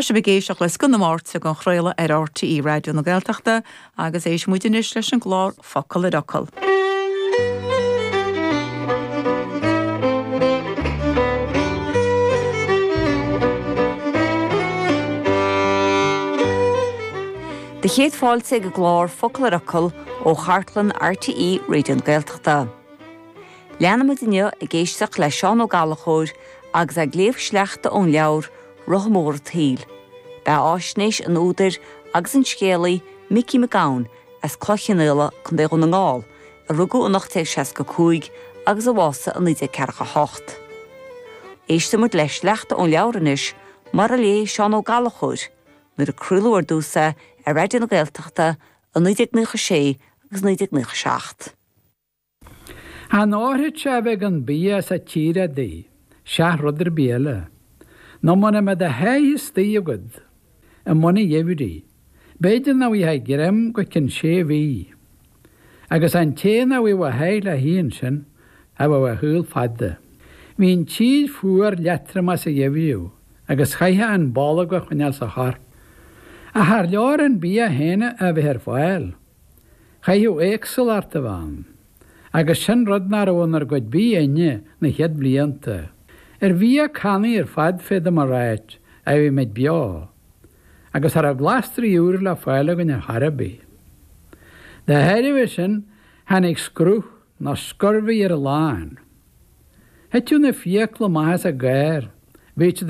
Tá sé begéisioach leis gunna márta go chréile ar RTí Radio na Gaeltachta agus éis muidinis leis an glár focail i docail. De chéad fáilte go glár focail i docail ó Chartlan RTí Radio na Gaeltachta. Leanna mu duine i ggéisteach le Seán Ó Gallachóir agus a gléamh sleachta ón leabhar Rothamór Taoil. Ba áisnéis an údar agus an scéalaí Mickey McGowan as clochanile chun dé chun an ngáil a rugú an 1965 agus a bhása an 1948. Éiste mu leis sleachta ón leabhranis mar a lé Seán Ó Gallachóir nuair a cruúlúir dúsa a Radio na Gaeltachta an 1996 agus 1997. An áthid se bheith an bí sa tíre dí, se rudidir béle. No muna me a héis tíagad, a muna dhéhrí. Beidir na bhí ha grem go cin sé bhí. Agus an téna bhí wa héile híon sin, a bh thuúil fadda. Bhín tíd fuair letra mas a dhéhríú, agus chaithe an bála go chuineal sa harp. A haar leor an bí a héine a bhí ar fáil. Chaithe éagsel ar ta bhain. Agus sin rudnar ónar go bí aine na head blianta. Bhí a canaí ar fad féad am a ráit a bhí meid beá. Agus ar a glastra úr le fáile gon ar Harabí. De heidirh sin hanig scrúth na scorfaí ar a láin. Hetú na fiacla maithas a gair, bhí